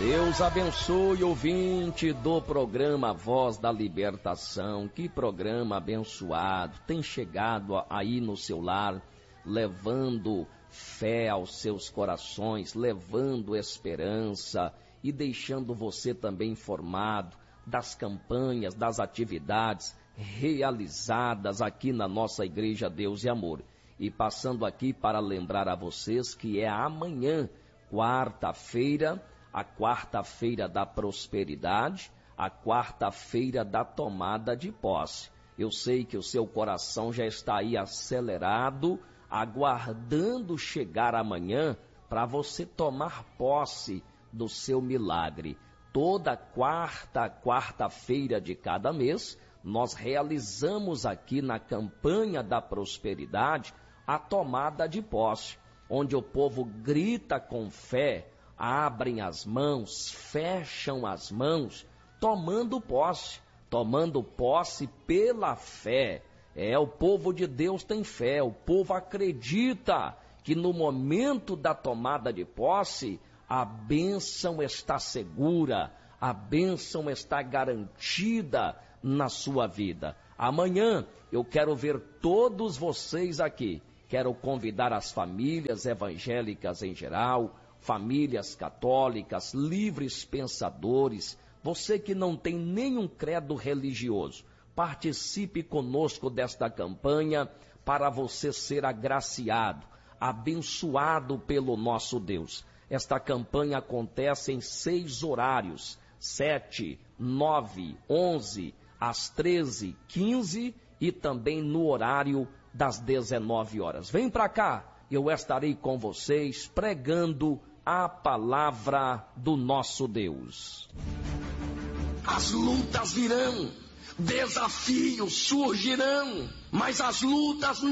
Deus abençoe, ouvinte do programa Voz da Libertação. Que programa abençoado, tem chegado aí no seu lar, levando fé aos seus corações, levando esperança e deixando você também informado das campanhas, das atividades realizadas aqui na nossa Igreja Deus e Amor. E passando aqui para lembrar a vocês que é amanhã, quarta-feira, a quarta-feira da prosperidade, a quarta-feira da tomada de posse. Eu sei que o seu coração já está aí acelerado, aguardando chegar amanhã para você tomar posse do seu milagre. Toda quarta-feira de cada mês, nós realizamos aqui na campanha da prosperidade a tomada de posse, onde o povo grita com fé, abrem as mãos, fecham as mãos, tomando posse pela fé. O povo de Deus tem fé, o povo acredita que no momento da tomada de posse, a bênção está segura, a bênção está garantida na sua vida. Amanhã eu quero ver todos vocês aqui, quero convidar as famílias evangélicas em geral, famílias católicas, livres pensadores, você que não tem nenhum credo religioso, participe conosco desta campanha para você ser agraciado, abençoado pelo nosso Deus. Esta campanha acontece em 6 horários, 7, 9, 11, às 13, 15 e também no horário das 19 horas. Vem para cá, eu estarei com vocês pregando a palavra do nosso Deus. As lutas virão, desafios surgirão, mas as lutas